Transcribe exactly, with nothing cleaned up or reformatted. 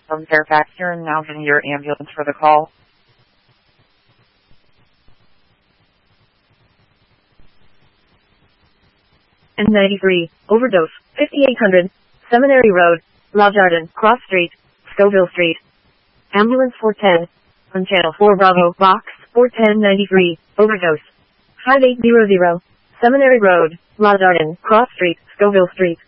from Fairfax here and now getting your ambulance for the call. N ninety-three, overdose, fifty-eight hundred, Seminary Road, La Jardin, Cross Street, Scoville Street. Ambulance four ten, on Channel four Bravo, Box four ten ninety-three, overdose. five eight zero zero, Seminary Road, La Jardin, Cross Street, Scoville Street.